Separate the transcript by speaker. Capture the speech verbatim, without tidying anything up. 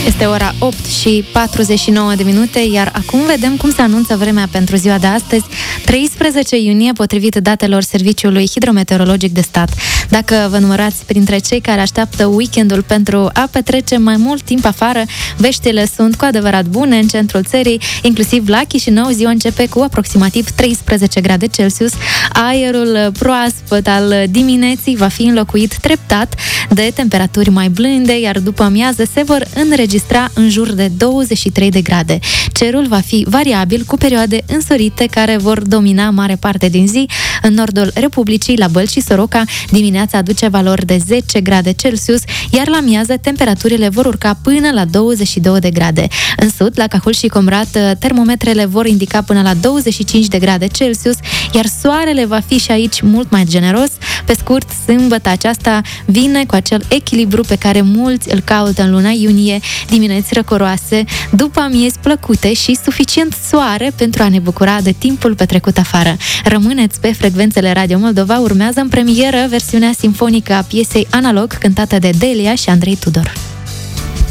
Speaker 1: Este ora opt și patruzeci și nouă de minute, iar acum vedem cum se anunță vremea pentru ziua de astăzi, treisprezece iunie, potrivit datelor Serviciului Hidrometeorologic de Stat. Dacă vă numărați printre cei care așteaptă weekendul pentru a petrece mai mult timp afară, veștile sunt cu adevărat bune în centrul țării, inclusiv la Chișinău. Ziua începe cu aproximativ treisprezece grade Celsius. Aerul proaspăt al dimineții va fi înlocuit treptat de temperaturi mai blânde, iar după amiază se vor înregistra în jur de douăzeci și trei de grade. Cerul va fi variabil cu perioade însorite care vor domina mare parte din zi. În nordul Republicii, la Bălți și Soroca, dimineața aduce valori de zece grade Celsius, iar la amiază temperaturile vor urca până la douăzeci și două de grade. În sud, la Cahul și Comrat, termometrele vor indica până la douăzeci și cinci de grade Celsius, iar soarele va fi și aici mult mai generos. Pe scurt, sâmbătă aceasta vine cu acel echilibru pe care mulți îl caută în luna iunie, dimineți răcoroase, după amiezi plăcute și suficient soare pentru a ne bucura de timpul petrecut afară. Rămâneți pe frecvențele Radio Moldova, urmează în premieră versiunea simfonică a piesei Analog, cântată de Delia și Andrei Tudor.